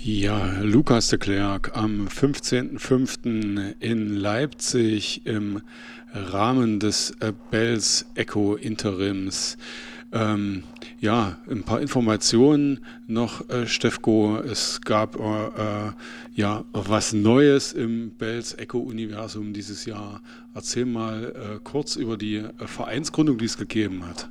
Ja, Lukas de Klerk am 15.05. in Leipzig im Rahmen des Bells Echo Interims. Ja, ein paar Informationen noch, Stefko. Es gab ja was Neues im Bells Echo Universum dieses Jahr. Erzähl mal kurz über die Vereinsgründung, die es gegeben hat.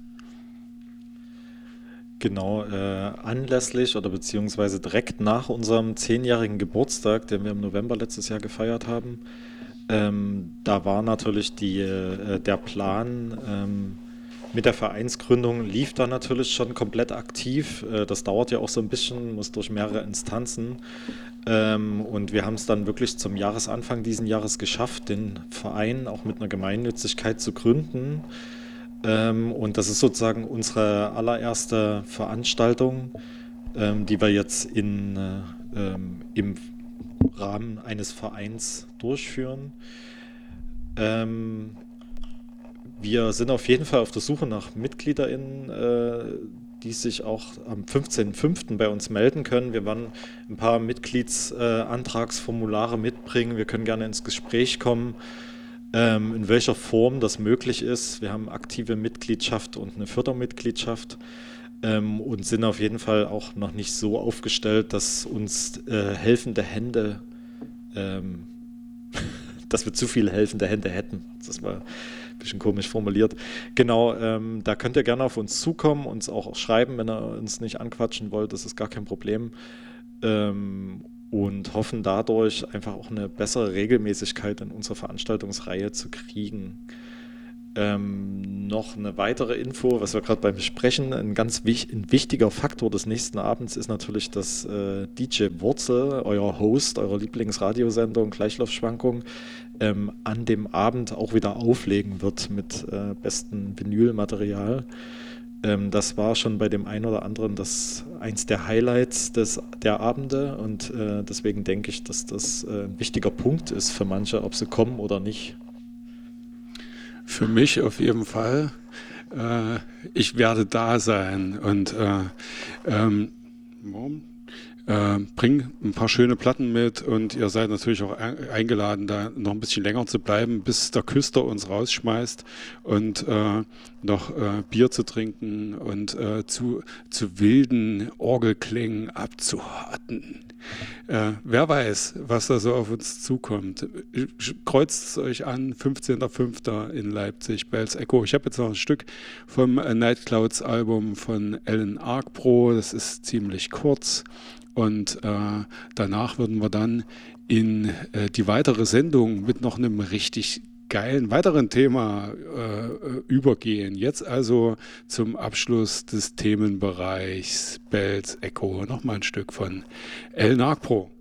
Genau, anlässlich oder beziehungsweise direkt nach unserem 10-jährigen Geburtstag, den wir im November letztes Jahr gefeiert haben, da war natürlich der Plan mit der Vereinsgründung lief da natürlich schon komplett aktiv. Das dauert ja auch so ein bisschen, muss durch mehrere Instanzen. Und wir haben es dann wirklich zum Jahresanfang diesen Jahres geschafft, den Verein auch mit einer Gemeinnützigkeit zu gründen. Und das ist sozusagen unsere allererste Veranstaltung, die wir jetzt im Rahmen eines Vereins durchführen. Ähm, Wir sind auf jeden Fall auf der Suche nach MitgliederInnen, die sich auch am 15.05. bei uns melden können. Wir werden ein paar Mitgliedsantragsformulare mitbringen. Wir können gerne ins Gespräch kommen, in welcher Form das möglich ist. Wir haben aktive Mitgliedschaft und eine Fördermitgliedschaft, und sind auf jeden Fall auch noch nicht so aufgestellt, dass uns helfende Hände, ähm, dass wir zu viele helfende Hände hätten. Das war ein bisschen komisch formuliert. Genau, da könnt ihr gerne auf uns zukommen, uns auch schreiben, wenn ihr uns nicht anquatschen wollt, das ist gar kein Problem. Und hoffen dadurch einfach auch eine bessere Regelmäßigkeit in unserer Veranstaltungsreihe zu kriegen. Noch eine weitere Info, was wir gerade beim Sprechen, ein wichtiger Faktor des nächsten Abends ist natürlich, dass DJ Wurzel, euer Host, eurer Lieblingsradiosendung Gleichlaufschwankung, an dem Abend auch wieder auflegen wird mit bestem Vinylmaterial. Das war schon bei dem einen oder anderen eins der Highlights der Abende, und deswegen denke ich, dass das ein wichtiger Punkt ist für manche, ob sie kommen oder nicht. Für mich auf jeden Fall. Ich werde da sein und morgen, bring ein paar schöne Platten mit, und ihr seid natürlich auch eingeladen, da noch ein bisschen länger zu bleiben, bis der Küster uns rausschmeißt, und noch Bier zu trinken und zu wilden Orgelklängen abzuharten. Wer weiß, was da so auf uns zukommt. Kreuzt es euch an, 15.05. in Leipzig, Bells Echo. Ich habe jetzt noch ein Stück vom Night Clouds Album von Alan Arcpro, das ist ziemlich kurz, und danach würden wir dann in die weitere Sendung mit noch einem richtig geilen weiteren Thema übergehen. Jetzt also zum Abschluss des Themenbereichs Bells Echo nochmal ein Stück von El Nagpro.